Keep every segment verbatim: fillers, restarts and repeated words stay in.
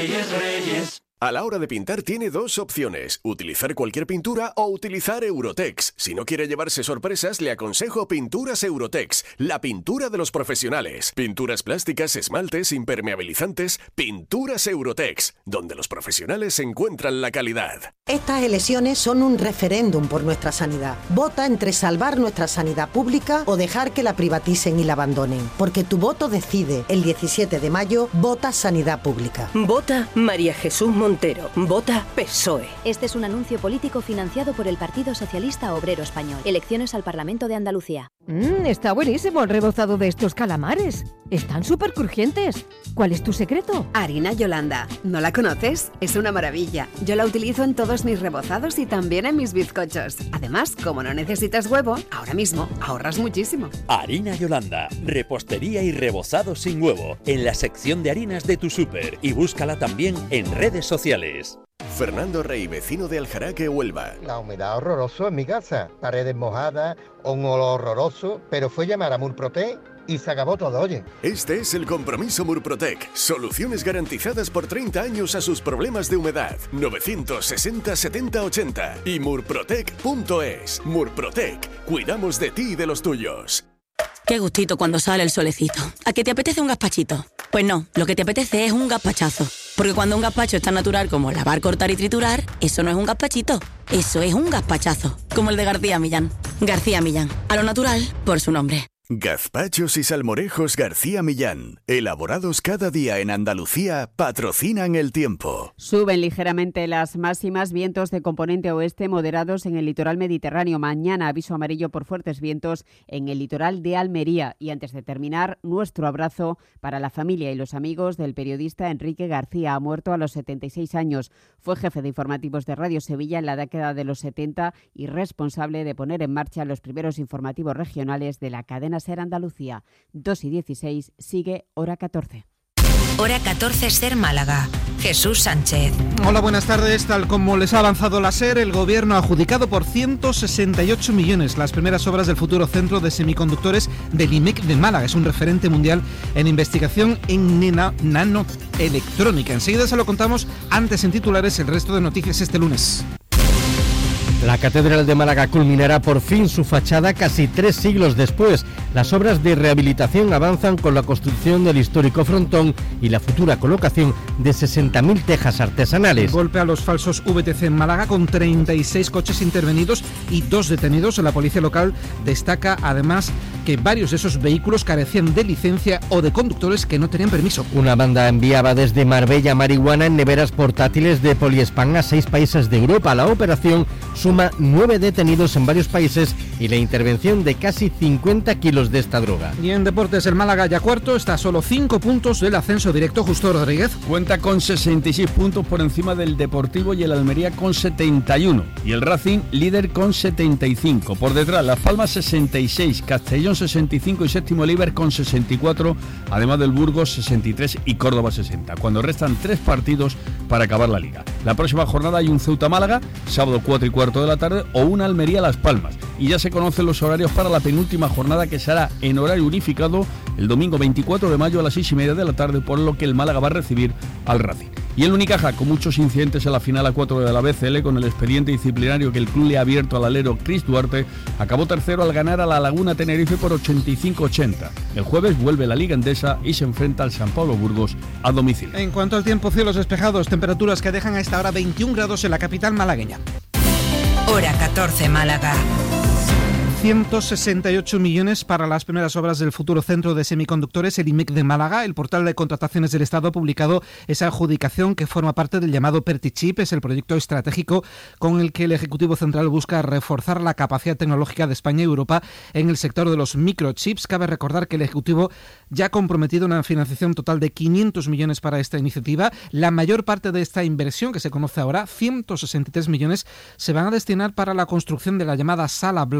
Reyes, Reyes. A la hora de pintar tiene dos opciones, utilizar cualquier pintura o utilizar Eurotex. Si no quiere llevarse sorpresas, le aconsejo Pinturas Eurotex, la pintura de los profesionales. Pinturas plásticas, esmaltes, impermeabilizantes, Pinturas Eurotex, donde los profesionales encuentran la calidad. Estas elecciones son un referéndum por nuestra sanidad. Vota entre salvar nuestra sanidad pública o dejar que la privaticen y la abandonen. Porque tu voto decide. El diecisiete de mayo, vota Sanidad Pública. Vota María Jesús Montero. Vota P S O E. Este es un anuncio político financiado por el Partido Socialista Obrero Español. Elecciones al Parlamento de Andalucía. Mmm, está buenísimo el rebozado de estos calamares. Están súper crujientes. ¿Cuál es tu secreto? Harina Yolanda. ¿No la conoces? Es una maravilla. Yo la utilizo en todos mis rebozados y también en mis bizcochos. Además, como no necesitas huevo, ahora mismo ahorras muchísimo. Harina Yolanda. Repostería y rebozado sin huevo. En la sección de harinas de tu súper. Y búscala también en redes sociales. Fernando Rey, vecino de Aljaraque, Huelva. La humedad horroroso en mi casa, paredes mojadas, un olor horroroso, pero fue llamar a Murprotec y se acabó todo, oye. Este es el compromiso Murprotec. Soluciones garantizadas por treinta años a sus problemas de humedad. novecientos sesenta setenta ochenta y murprotec punto es. Murprotec. Cuidamos de ti y de los tuyos. Qué gustito cuando sale el solecito. ¿A qué te apetece un gazpachito? Pues no, lo que te apetece es un gazpachazo. Porque cuando un gazpacho es tan natural como lavar, cortar y triturar, eso no es un gazpachito, eso es un gazpachazo. Como el de García Millán. García Millán, a lo natural por su nombre. Gazpachos y salmorejos García Millán, elaborados cada día en Andalucía, patrocinan el tiempo. Suben ligeramente las máximas, vientos de componente oeste moderados en el litoral mediterráneo. Mañana aviso amarillo por fuertes vientos en el litoral de Almería. Y antes de terminar, nuestro abrazo para la familia y los amigos del periodista Enrique García. Ha muerto a los setenta y seis años. Fue jefe de informativos de Radio Sevilla en la década de los setenta y responsable de poner en marcha los primeros informativos regionales de la cadena SER Andalucía. dos y dieciséis, sigue Hora catorce. Hora catorce, SER Málaga. Jesús Sánchez. Hola, buenas tardes. Tal como les ha avanzado la SER, el Gobierno ha adjudicado por ciento sesenta y ocho millones las primeras obras del futuro centro de semiconductores del I M E C de Málaga. Es un referente mundial en investigación en nena, nanoelectrónica. Enseguida se lo contamos, antes en titulares, el resto de noticias este lunes. La Catedral de Málaga culminará por fin su fachada casi tres siglos después. Las obras de rehabilitación avanzan con la construcción del histórico frontón y la futura colocación de sesenta mil tejas artesanales. Golpe a los falsos V T C en Málaga con treinta y seis coches intervenidos y dos detenidos. La policía local destaca además que varios de esos vehículos carecían de licencia o de conductores que no tenían permiso. Una banda enviaba desde Marbella marihuana en neveras portátiles de Poliespan a seis países de Europa. La operación suma nueve detenidos en varios países y la intervención de casi cincuenta kilos de esta droga. Y en deportes, el Málaga ya cuarto, está a solo cinco puntos del ascenso directo. Justo Rodríguez cuenta con sesenta y seis puntos por encima del Deportivo y el Almería con setenta y uno. Y el Racing líder con setenta y cinco. Por detrás, Las Palmas sesenta y seis, Castellón sesenta y cinco y séptimo Líber con sesenta y cuatro, además del Burgos sesenta y tres y Córdoba sesenta, cuando restan tres partidos para acabar la liga. La próxima jornada hay un Ceuta-Málaga, sábado cuatro y cuarto de la tarde, o un Almería-Las Palmas. Y ya se conocen los horarios para la penúltima jornada, que será en horario unificado el domingo veinticuatro de mayo a las seis y media de la tarde, por lo que el Málaga va a recibir al Racing. Y el Unicaja, con muchos incidentes en la final a cuatro de la B C L, con el expediente disciplinario que el club le ha abierto al alero Cris Duarte, acabó tercero al ganar a la Laguna Tenerife por ochenta y cinco ochenta. El jueves vuelve la Liga Endesa y se enfrenta al San Pablo Burgos a domicilio. En cuanto al tiempo, cielos despejados, temperaturas que dejan a esta hora veintiún grados en la capital malagueña. Hora catorce, Málaga. ciento sesenta y ocho millones para las primeras obras del futuro centro de semiconductores, el I M E C de Málaga. El portal de contrataciones del Estado ha publicado esa adjudicación que forma parte del llamado PertiChip. Es el proyecto estratégico con el que el Ejecutivo Central busca reforzar la capacidad tecnológica de España y Europa en el sector de los microchips. Cabe recordar que el Ejecutivo ya ha comprometido una financiación total de quinientos millones para esta iniciativa. La mayor parte de esta inversión, que se conoce ahora, ciento sesenta y tres millones, se van a destinar para la construcción de la llamada Sala Blanca,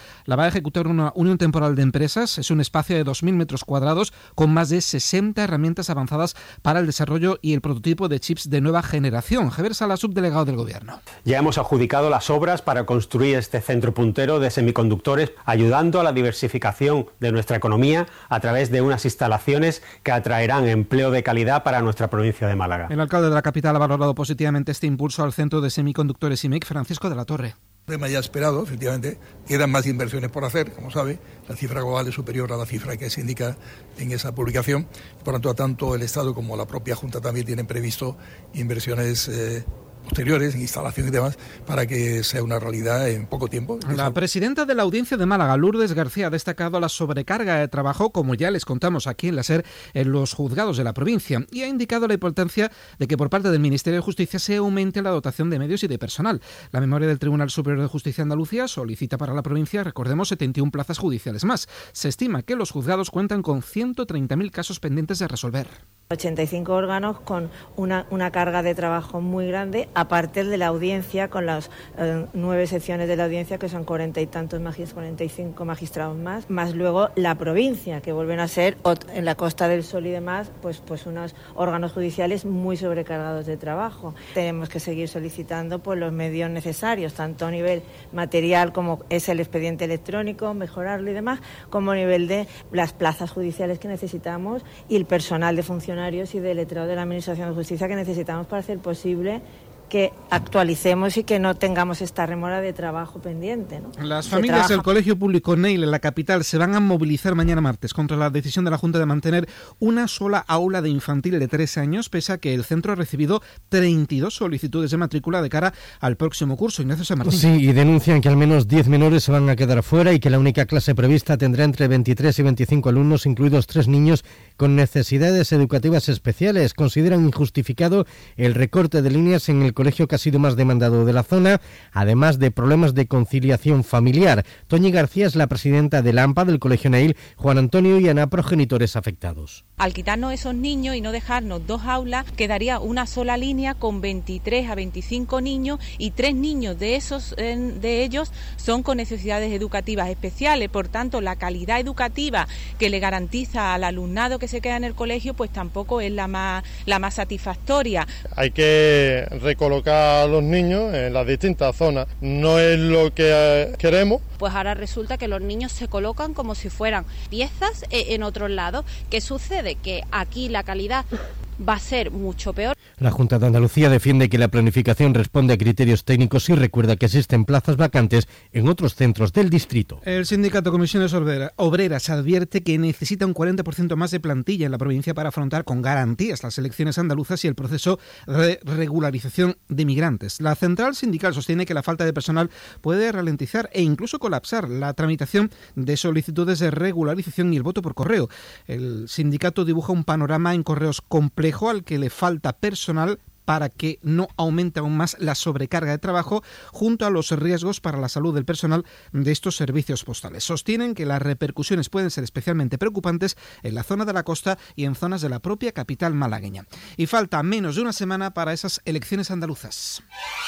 la va a ejecutar una unión temporal de empresas. Es un espacio de dos mil metros cuadrados con más de sesenta herramientas avanzadas para el desarrollo y el prototipo de chips de nueva generación. Javier Sala, subdelegado del Gobierno. Ya hemos adjudicado las obras para construir este centro puntero de semiconductores, ayudando a la diversificación de nuestra economía a través de unas instalaciones que atraerán empleo de calidad para nuestra provincia de Málaga. El alcalde de la capital ha valorado positivamente este impulso al centro de semiconductores I M E C, Francisco de la Torre. Tema ya esperado, efectivamente, quedan más inversiones por hacer, como sabe, la cifra global es superior a la cifra que se indica en esa publicación, por lo tanto, tanto el Estado como la propia Junta también tienen previsto inversiones eh, posteriores, en instalación y demás, para que sea una realidad en poco tiempo. La presidenta de la Audiencia de Málaga, Lourdes García, ha destacado la sobrecarga de trabajo, como ya les contamos aquí en la SER, en los juzgados de la provincia, y ha indicado la importancia de que por parte del Ministerio de Justicia se aumente la dotación de medios y de personal. La memoria del Tribunal Superior de Justicia de Andalucía solicita para la provincia, recordemos, setenta y una plazas judiciales más. Se estima que los juzgados cuentan con ciento treinta mil casos pendientes de resolver. ochenta y cinco órganos con una, una carga de trabajo muy grande, aparte de la audiencia, con las eh, nueve secciones de la audiencia, que son cuarenta y tantos magistrados, cuarenta y cinco magistrados más, más luego la provincia, que vuelven a ser en la Costa del Sol y demás, pues, pues unos órganos judiciales muy sobrecargados de trabajo. Tenemos que seguir solicitando pues, los medios necesarios, tanto a nivel material como es el expediente electrónico, mejorarlo y demás, como a nivel de las plazas judiciales que necesitamos y el personal de funcionarios y de letrado de la Administración de Justicia que necesitamos para hacer posible que actualicemos y que no tengamos esta remora de trabajo pendiente, ¿no? Las familias del Colegio Público Neil en la capital se van a movilizar mañana martes contra la decisión de la Junta de mantener una sola aula de infantil de tres años, pese a que el centro ha recibido treinta y dos solicitudes de matrícula de cara al próximo curso. Ignacio San Martín. Sí, y denuncian que al menos diez menores se van a quedar fuera y que la única clase prevista tendrá entre veintitrés y veinticinco alumnos, incluidos tres niños con necesidades educativas especiales. Consideran injustificado el recorte de líneas en el colegio que ha sido más demandado de la zona, además de problemas de conciliación familiar. Toñi García es la presidenta del AMPA del Colegio Neil, Juan Antonio y Ana, progenitores afectados. Al quitarnos esos niños y no dejarnos dos aulas, quedaría una sola línea con veintitrés a veinticinco niños y tres niños de esos de ellos son con necesidades educativas especiales. Por tanto, la calidad educativa que le garantiza al alumnado que se queda en el colegio, pues tampoco es la más, la más satisfactoria. Hay que recolocar a los niños en las distintas zonas, no es lo que queremos. Pues ahora resulta que los niños se colocan como si fueran piezas en otros lados. ¿Qué sucede? Que aquí la calidad va a ser mucho peor. La Junta de Andalucía defiende que la planificación responde a criterios técnicos y recuerda que existen plazas vacantes en otros centros del distrito. El sindicato Comisiones Obreras advierte que necesita un cuarenta por ciento más de plantilla en la provincia para afrontar con garantías las elecciones andaluzas y el proceso de regularización de migrantes. La central sindical sostiene que la falta de personal puede ralentizar e incluso colapsar la tramitación de solicitudes de regularización y el voto por correo. El sindicato dibuja un panorama en correos complejo al que le falta personal para que no aumente aún más la sobrecarga de trabajo, junto a los riesgos para la salud del personal de estos servicios postales. Sostienen que las repercusiones pueden ser especialmente preocupantes en la zona de la costa y en zonas de la propia capital malagueña. Y falta menos de una semana para esas elecciones andaluzas.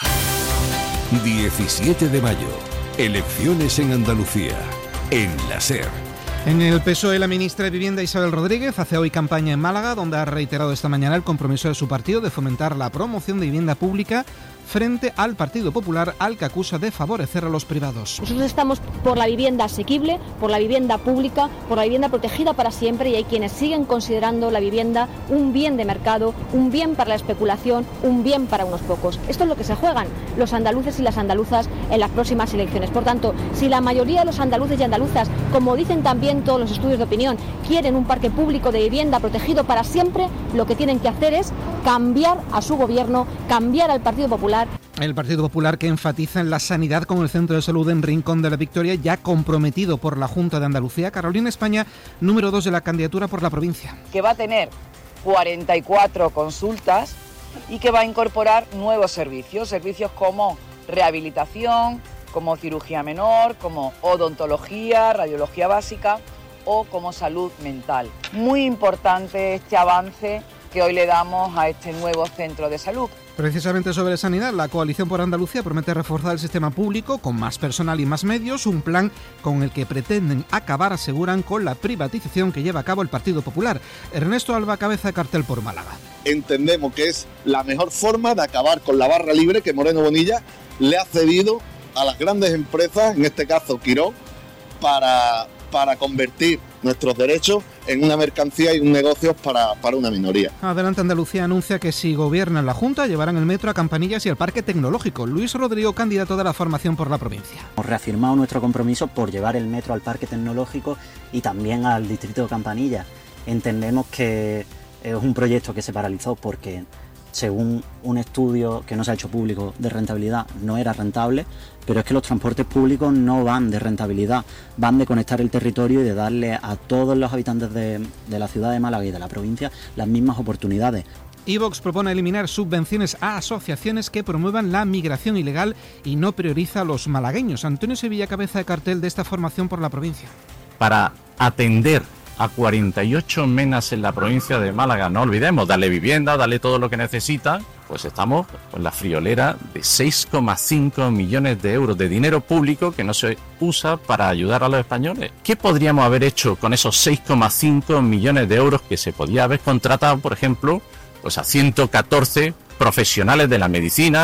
diecisiete de mayo. Elecciones en Andalucía. En la SER. En el P S O E, la ministra de Vivienda Isabel Rodríguez hace hoy campaña en Málaga, donde ha reiterado esta mañana el compromiso de su partido de fomentar la promoción de vivienda pública frente al Partido Popular, al que acusa de favorecer a los privados. Nosotros estamos por la vivienda asequible, por la vivienda pública, por la vivienda protegida para siempre, y hay quienes siguen considerando la vivienda un bien de mercado, un bien para la especulación, un bien para unos pocos. Esto es lo que se juegan los andaluces y las andaluzas en las próximas elecciones. Por tanto, si la mayoría de los andaluces y andaluzas, como dicen también todos los estudios de opinión, quieren un parque público de vivienda protegido para siempre, lo que tienen que hacer es cambiar a su gobierno, cambiar al Partido Popular. El Partido Popular, que enfatiza en la sanidad con el Centro de Salud en Rincón de la Victoria, ya comprometido por la Junta de Andalucía. Carolina España, número dos de la candidatura por la provincia. Que va a tener cuarenta y cuatro consultas y que va a incorporar nuevos servicios, servicios como rehabilitación, como cirugía menor, como odontología, radiología básica o como salud mental. Muy importante este avance que hoy le damos a este nuevo centro de salud. Precisamente sobre sanidad, la Coalición por Andalucía promete reforzar el sistema público con más personal y más medios, un plan con el que pretenden acabar, aseguran, con la privatización que lleva a cabo el Partido Popular. Ernesto Alba, cabeza de cartel por Málaga. Entendemos que es la mejor forma de acabar con la barra libre que Moreno Bonilla le ha cedido a las grandes empresas, en este caso Quirón, para, para convertir nuestros derechos en una mercancía y un negocio para, para una minoría. Adelante Andalucía anuncia que si gobiernan la Junta llevarán el metro a Campanillas y al Parque Tecnológico. Luis Rodrigo, candidato de la formación por la provincia. Hemos reafirmado nuestro compromiso por llevar el metro al Parque Tecnológico y también al distrito de Campanillas. Entendemos que es un proyecto que se paralizó porque, según un estudio que no se ha hecho público de rentabilidad, no era rentable, pero es que los transportes públicos no van de rentabilidad, van de conectar el territorio y de darle a todos los habitantes de, de la ciudad de Málaga y de la provincia las mismas oportunidades. iVox propone eliminar subvenciones a asociaciones que promuevan la migración ilegal y no prioriza a los malagueños. Antonio Sevilla, cabeza de cartel de esta formación por la provincia. Para atender a cuarenta y ocho menas en la provincia de Málaga, no olvidemos, darle vivienda, darle todo lo que necesita, pues estamos con la friolera de seis coma cinco millones de euros de dinero público que no se usa para ayudar a los españoles. ¿Qué podríamos haber hecho con esos seis coma cinco millones de euros que se podía haber contratado, por ejemplo, pues a ciento catorce profesionales de la medicina?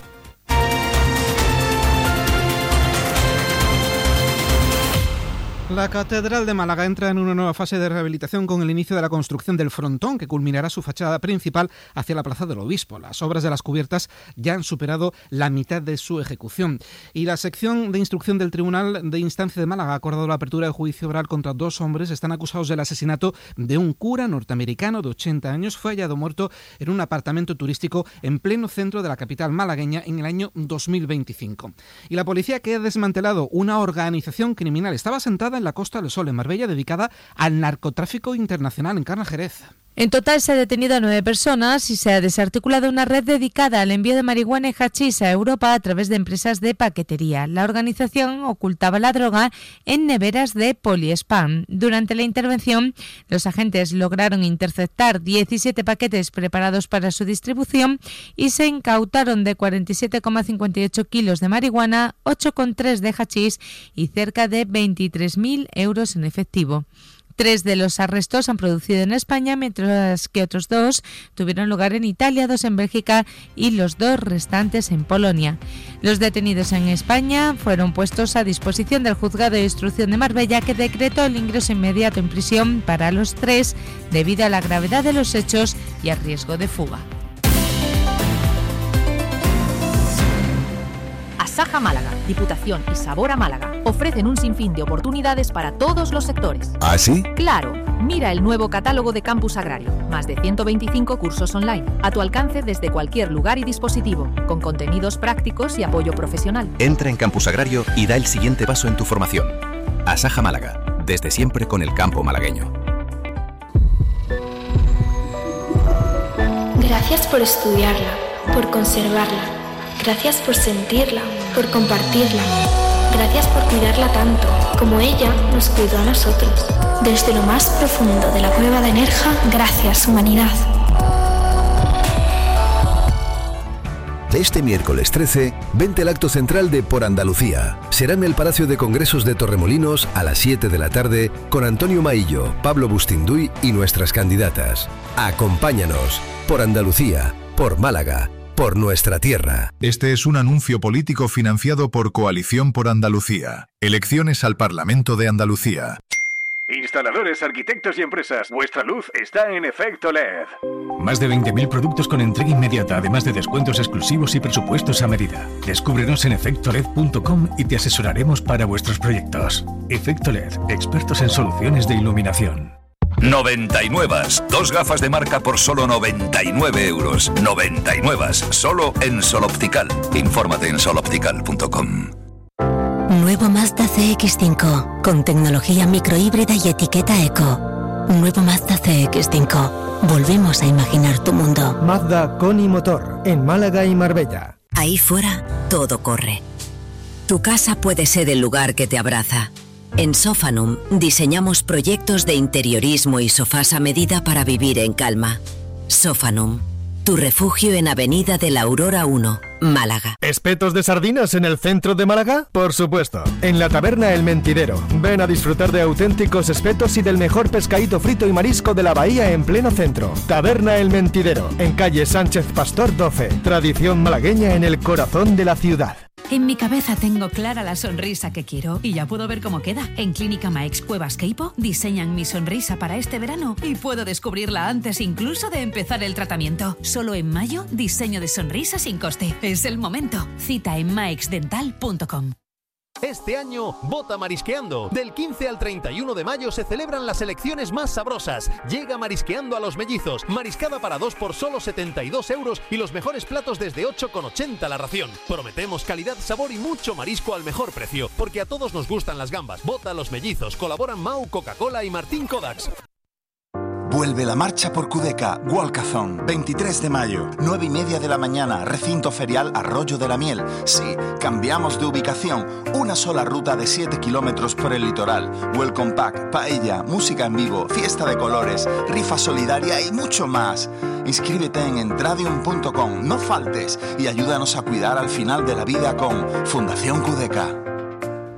La Catedral de Málaga entra en una nueva fase de rehabilitación con el inicio de la construcción del frontón que culminará su fachada principal hacia la Plaza del Obispo. Las obras de las cubiertas ya han superado la mitad de su ejecución. Y la sección de instrucción del Tribunal de Instancia de Málaga ha acordado la apertura de juicio oral contra dos hombres. Están acusados del asesinato de un cura norteamericano de ochenta años. Fue hallado muerto en un apartamento turístico en pleno centro de la capital malagueña en el año dos mil veinticinco. Y la policía, que ha desmantelado una organización criminal, estaba sentada en la Costa del Sol, en Marbella, dedicada al narcotráfico internacional, en Carna Jerez. En total se ha detenido a nueve personas y se ha desarticulado una red dedicada al envío de marihuana y hachís a Europa a través de empresas de paquetería. La organización ocultaba la droga en neveras de poliespam. Durante la intervención, los agentes lograron interceptar diecisiete paquetes preparados para su distribución y se incautaron de cuarenta y siete coma cincuenta y ocho kilos de marihuana, ocho coma tres de hachís y cerca de veintitrés mil euros en efectivo. Tres de los arrestos han producido en España, mientras que otros dos tuvieron lugar en Italia, dos en Bélgica y los dos restantes en Polonia. Los detenidos en España fueron puestos a disposición del Juzgado de Instrucción de Marbella, que decretó el ingreso inmediato en prisión para los tres debido a la gravedad de los hechos y al riesgo de fuga. Asaja Málaga, Diputación y Sabor a Málaga ofrecen un sinfín de oportunidades para todos los sectores. ¿Ah, sí? Claro, mira el nuevo catálogo de Campus Agrario. Más de ciento veinticinco cursos online, a tu alcance desde cualquier lugar y dispositivo, con contenidos prácticos y apoyo profesional. Entra en Campus Agrario y da el siguiente paso en tu formación. Asaja Málaga, desde siempre con el campo malagueño. Gracias por estudiarla, por conservarla. Gracias por sentirla, por compartirla. Gracias por cuidarla tanto, como ella nos cuidó a nosotros. Desde lo más profundo de la cueva de Nerja, gracias, humanidad. Este miércoles trece, vente al acto central de Por Andalucía. Será en el Palacio de Congresos de Torremolinos a las siete de la tarde con Antonio Maillo, Pablo Bustinduy y nuestras candidatas. Acompáñanos. Por Andalucía, por Málaga, por nuestra tierra. Este es un anuncio político financiado por Coalición por Andalucía. Elecciones al Parlamento de Andalucía. Instaladores, arquitectos y empresas, vuestra luz está en Efecto L E D. Más de veinte mil productos con entrega inmediata, además de descuentos exclusivos y presupuestos a medida. Descúbrenos en efecto led punto com y te asesoraremos para vuestros proyectos. Efecto L E D, expertos en soluciones de iluminación. noventa y nueve. Dos gafas de marca por solo noventa y nueve euros. noventa y nueve. Solo en Sol Optical. Infórmate en sol optical punto com. Nuevo Mazda C X cinco, con tecnología microhíbrida y etiqueta eco. Nuevo Mazda C X cinco. Volvemos a imaginar tu mundo. Mazda con y motor, en Málaga y Marbella. Ahí fuera, todo corre. Tu casa puede ser el lugar que te abraza. En Sofanum diseñamos proyectos de interiorismo y sofás a medida para vivir en calma. Sofanum, tu refugio en Avenida de la Aurora uno, Málaga. ¿Espetos de sardinas en el centro de Málaga? Por supuesto. En la taberna El Mentidero. Ven a disfrutar de auténticos espetos y del mejor pescadito frito y marisco de la bahía en pleno centro. Taberna El Mentidero, en calle Sánchez Pastor doce. Tradición malagueña en el corazón de la ciudad. En mi cabeza tengo clara la sonrisa que quiero y ya puedo ver cómo queda. En Clínica Maex Cuevas Queipo diseñan mi sonrisa para este verano y puedo descubrirla antes incluso de empezar el tratamiento. Solo en mayo, diseño de sonrisa sin coste. Es el momento. Cita en maeix dental punto com. Este año, vota Marisqueando. Del quince al treinta y uno de mayo se celebran las elecciones más sabrosas. Llega Marisqueando a Los Mellizos. Mariscada para dos por solo setenta y dos euros y los mejores platos desde ocho con ochenta la ración. Prometemos calidad, sabor y mucho marisco al mejor precio, porque a todos nos gustan las gambas. Vota Los Mellizos. Colaboran Mau, Coca-Cola y Martín Kodaks. Vuelve la marcha por Cudeca, Walkathon, veintitrés de mayo, nueve y media de la mañana, recinto ferial Arroyo de la Miel. Sí, cambiamos de ubicación, una sola ruta de siete kilómetros por el litoral. Welcome pack, paella, música en vivo, fiesta de colores, rifa solidaria y mucho más. Inscríbete en entradium punto com, no faltes y ayúdanos a cuidar al final de la vida con Fundación Cudeca.